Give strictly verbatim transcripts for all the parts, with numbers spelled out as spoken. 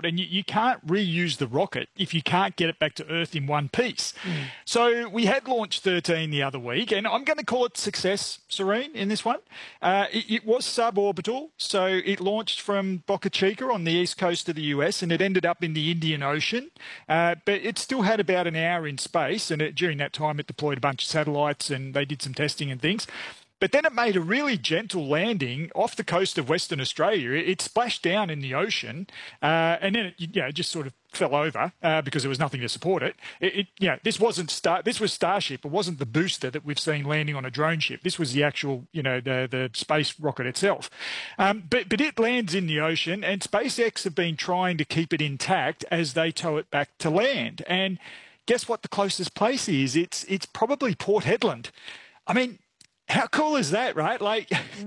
world, and you, you can't reuse the rocket if you can't get it back to Earth in one piece. Mm. So we had Launch thirteen the other week, and I'm going to call it success, Serene, in this one. Uh, it, it was suborbital, so it launched from Boca Chica on the east coast of the U S, and it ended up in the Indian Ocean, uh, but it still had about an hour in space, and it, during that time it deployed a bunch of satellites, and they did some testing and things. But then it made a really gentle landing off the coast of Western Australia. It splashed down in the ocean, uh, and then it you know, just sort of fell over uh, because there was nothing to support it. It, it you know, this wasn't Star. This was Starship. It wasn't the booster that we've seen landing on a drone ship. This was the actual, you know, the the space rocket itself. Um, but but it lands in the ocean, and SpaceX have been trying to keep it intact as they tow it back to land. And guess what? The closest place is? It's it's probably Port Hedland. I mean, how cool is that, right? Like,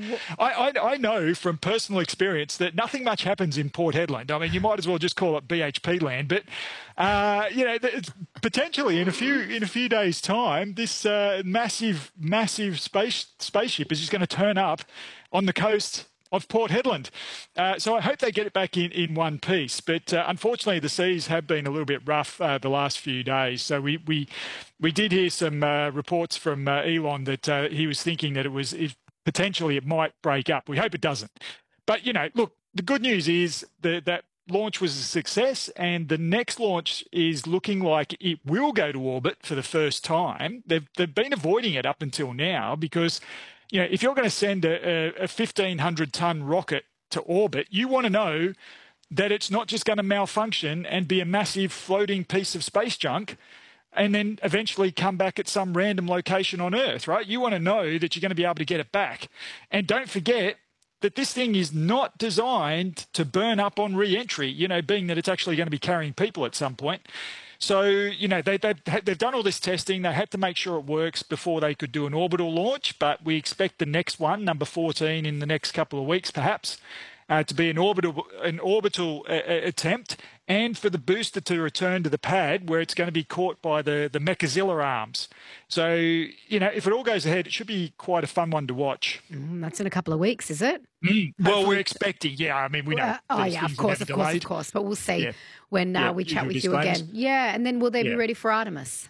I, I I know from personal experience that nothing much happens in Port Hedland. I mean, you might as well just call it B H P land. But uh, you know, it's potentially in a few in a few days' time, this uh, massive massive space spaceship is just going to turn up on the coast of Port Hedland. Uh, so I hope they get it back in, in one piece. But uh, unfortunately, the seas have been a little bit rough uh, the last few days. So we we, we did hear some uh, reports from uh, Elon that uh, he was thinking that it was if potentially it might break up. We hope it doesn't. But, you know, look, the good news is that that launch was a success, and the next launch is looking like it will go to orbit for the first time. They've, they've been avoiding it up until now because, you know, if you're going to send a, a fifteen hundred ton rocket to orbit, you want to know that it's not just going to malfunction and be a massive floating piece of space junk and then eventually come back at some random location on Earth, right? You want to know that you're going to be able to get it back. And don't forget that this thing is not designed to burn up on re-entry, you know, being that it's actually going to be carrying people at some point. So, you know, they, they, they've done all this testing. They had to make sure it works before they could do an orbital launch, but we expect the next one, number fourteen, in the next couple of weeks perhaps, uh, to be an orbital, an orbital uh, attempt, and for the booster to return to the pad where it's going to be caught by the, the Mechazilla arms. So, you know, if it all goes ahead, it should be quite a fun one to watch. Mm, that's in a couple of weeks, is it? Mm. Well, we're expecting, yeah. I mean, we know. Uh, oh, yeah, of course, of course, delayed. of course. But we'll see yeah. when uh, yeah, we chat with disclaimers. you again. Yeah, and then will they yeah. be ready for Artemis?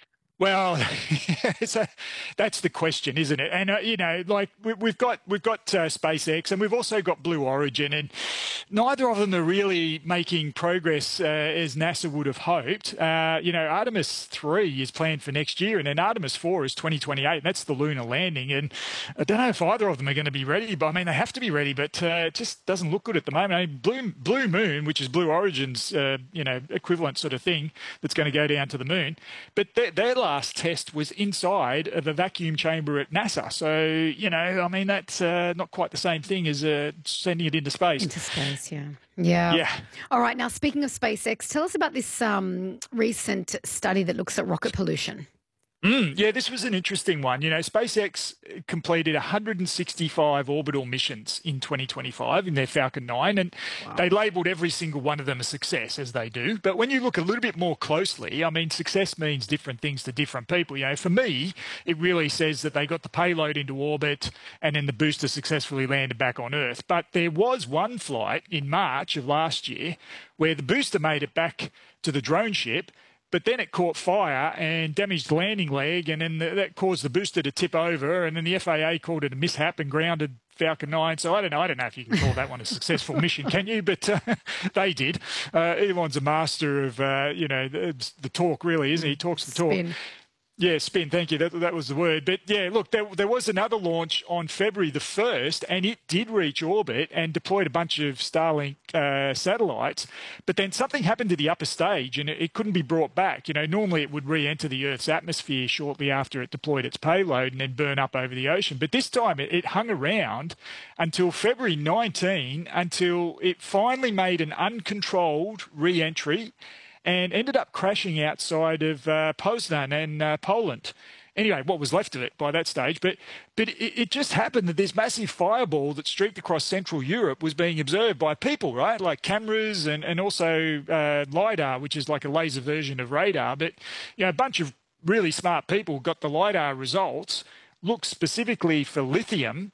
Well, it's a, that's the question, isn't it? And uh, you know, like we, we've got we've got uh, SpaceX, and we've also got Blue Origin, and neither of them are really making progress uh, as NASA would have hoped. Uh, you know, Artemis three is planned for next year, and then Artemis four is twenty twenty-eight, and that's the lunar landing. And I don't know if either of them are going to be ready, but I mean, they have to be ready, but uh, it just doesn't look good at the moment. I mean, Blue Blue Moon, which is Blue Origin's uh, you know equivalent sort of thing, that's going to go down to the moon, but they're, they're last test was inside of a vacuum chamber at NASA. So, you know, I mean, that's uh, not quite the same thing as uh, sending it into space. Into space, yeah. Yeah. Yeah. All right. Now, speaking of SpaceX, tell us about this um, recent study that looks at rocket pollution. Mm, yeah, this was an interesting one. You know, SpaceX completed one hundred sixty-five orbital missions in twenty twenty-five in their Falcon nine, and wow. they labelled every single one of them a success, as they do. But when you look a little bit more closely, I mean, success means different things to different people. You know, for me, it really says that they got the payload into orbit and then the booster successfully landed back on Earth. But there was one flight in March of last year where the booster made it back to the drone ship, but then it caught fire and damaged the landing leg, and then the, that caused the booster to tip over, and then the F A A called it a mishap and grounded Falcon nine. So I don't know. I don't know if you can call that one a successful mission, can you? But uh, they did. Uh, Elon's a master of, uh, you know, the, the talk, really, isn't he? He talks the talk. Spin. Yeah, spin, thank you. That, that was the word. But, yeah, look, there, there was another launch on February the first, and it did reach orbit and deployed a bunch of Starlink uh, satellites. But then something happened to the upper stage, and it, it couldn't be brought back. You know, normally it would re-enter the Earth's atmosphere shortly after it deployed its payload and then burn up over the ocean. But this time it, it hung around until February nineteenth, until it finally made an uncontrolled re-entry and ended up crashing outside of uh, Poznan in uh, Poland. Anyway, what was left of it by that stage. But but it, it just happened that this massive fireball that streaked across Central Europe was being observed by people, right? Like cameras and, and also uh, LiDAR, which is like a laser version of radar. But, you know, a bunch of really smart people got the LiDAR results, looked specifically for lithium,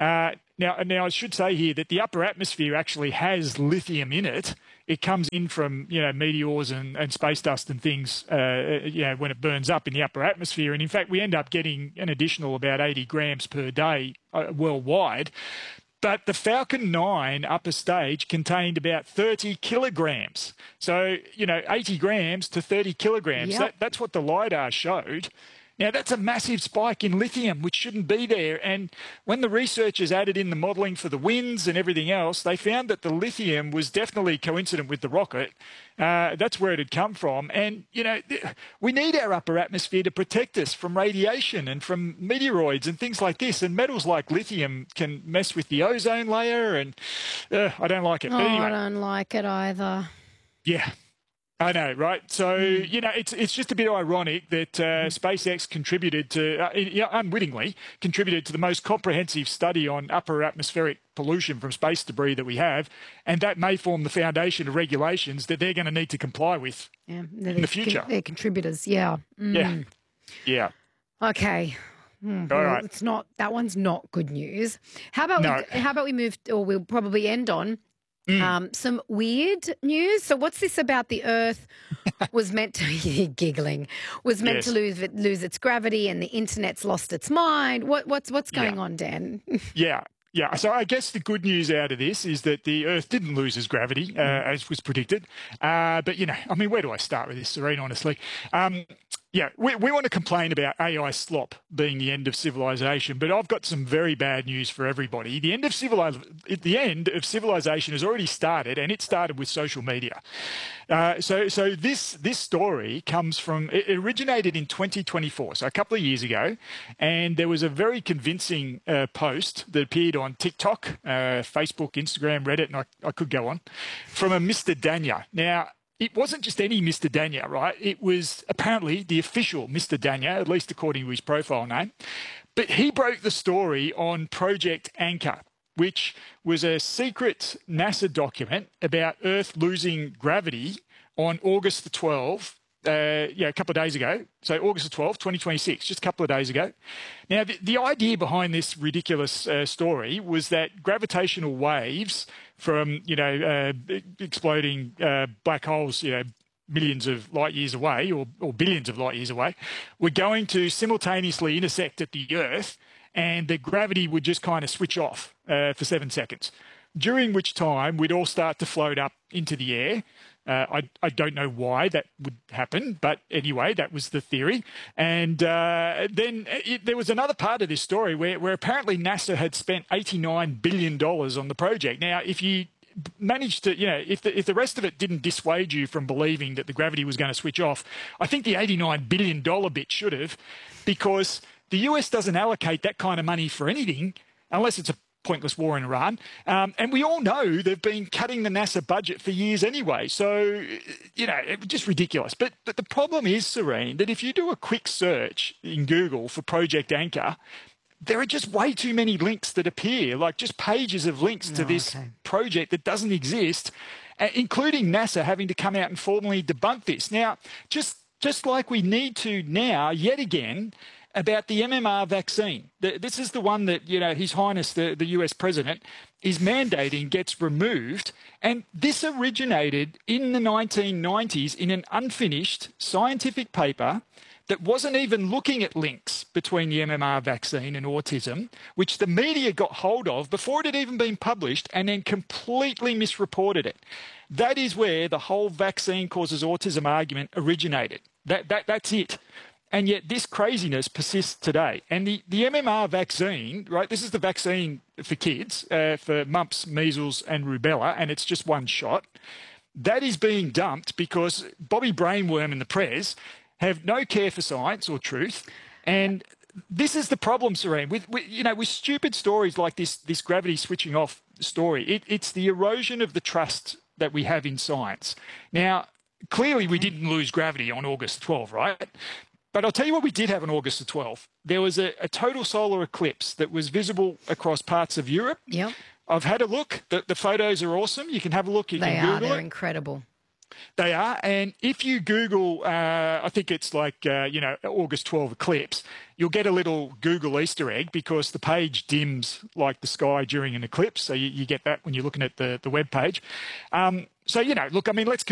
Uh, now, now, I should say here that the upper atmosphere actually has lithium in it. It comes in from, you know, meteors and, and space dust and things, uh, you know, when it burns up in the upper atmosphere. And in fact, we end up getting an additional about eighty grams per day uh, worldwide. But the Falcon nine upper stage contained about thirty kilograms. So, you know, eighty grams to thirty kilograms. Yep. That, that's what the LiDAR showed. Now, that's a massive spike in lithium, which shouldn't be there. And when the researchers added in the modelling for the winds and everything else, they found that the lithium was definitely coincident with the rocket. Uh, that's where it had come from. And, you know, we need our upper atmosphere to protect us from radiation and from meteoroids and things like this. And metals like lithium can mess with the ozone layer, and uh, I don't like it. Oh, But anyway, I don't like it either. Yeah. I know, right? So, you know, it's it's just a bit ironic that uh, SpaceX contributed to, uh, you know, unwittingly, contributed to the most comprehensive study on upper atmospheric pollution from space debris that we have, and that may form the foundation of regulations that they're going to need to comply with yeah, in the future. Con- they're contributors, yeah. Mm. Yeah, yeah. Okay. Mm, All well, right. It's not, that one's not good news. How about, No. we, how about we move, or we'll probably end on Mm. Um, some weird news. So what's this about the Earth was meant to, you're giggling, was meant Yes. to lose lose its gravity and the internet's lost its mind. What, what's what's going Yeah. on, Dan? Yeah. Yeah, so I guess the good news out of this is that the Earth didn't lose its gravity, uh, as was predicted. Uh, but, you know, I mean, where do I start with this, Serene, honestly? Um, yeah, we, we want to complain about A I slop being the end of civilization, but I've got some very bad news for everybody. The end of civili- the end of civilization has already started, and it started with social media. Uh, so so this this story comes from, it originated in twenty twenty-four, so a couple of years ago, and there was a very convincing uh, post that appeared on TikTok, uh, Facebook, Instagram, Reddit, and I, I could go on, from a Mister Danya. Now, it wasn't just any Mister Danya, right? It was apparently the official Mister Danya, at least according to his profile name. But he broke the story on Project Anchor, which was a secret NASA document about Earth losing gravity on August the twelfth, uh, yeah, a couple of days ago. So August the twelfth, twenty twenty-six, just a couple of days ago. Now, the, the idea behind this ridiculous uh, story was that gravitational waves from, you know, uh, exploding uh, black holes, you know, millions of light years away, or, or billions of light years away, were going to simultaneously intersect at the Earth, and the gravity would just kind of switch off uh, for seven seconds, during which time we'd all start to float up into the air. Uh, I, I don't know why that would happen, but anyway, that was the theory. And uh, then it, there was another part of this story where, where apparently NASA had spent eighty-nine billion dollars on the project. Now, if you managed to, you know, if the, if the rest of it didn't dissuade you from believing that the gravity was going to switch off, I think the eighty-nine billion dollars bit should have, because the U S doesn't allocate that kind of money for anything unless it's a pointless war in Iran. Um, and we all know they've been cutting the NASA budget for years anyway. So, you know, it's just ridiculous. But, but the problem is, Serene, that if you do a quick search in Google for Project Anchor, there are just way too many links that appear, like just pages of links to Oh, this okay. project that doesn't exist, uh, including NASA having to come out and formally debunk this. Now, just just like we need to now, yet again, about the M M R vaccine. The, this is the one that, you know, His Highness, the, the U S president, is mandating gets removed. And this originated in the nineteen nineties in an unfinished scientific paper that wasn't even looking at links between the M M R vaccine and autism, which the media got hold of before it had even been published and then completely misreported it. That is where the whole vaccine causes autism argument originated. That, that, that's it. And yet this craziness persists today. And the, the M M R vaccine, right, this is the vaccine for kids, uh, for mumps, measles and rubella, and it's just one shot. That is being dumped because Bobby Brainworm and the Prez have no care for science or truth. And this is the problem, Serene, with, with you know, with stupid stories like this, this gravity switching off story. It, it's the erosion of the trust that we have in science. Now, clearly we didn't lose gravity on August twelfth, right? But I'll tell you what we did have on August the twelfth. There was a, a total solar eclipse that was visible across parts of Europe. Yep. I've had a look. The, the photos are awesome. You can have a look. You They can are. Google They're it. incredible. They are, and if you Google, uh, I think it's like, uh, you know, August twelfth eclipse, you'll get a little Google Easter egg because the page dims like the sky during an eclipse. So you, you get that when you're looking at the, the web page. Um, so, you know, look, I mean, let's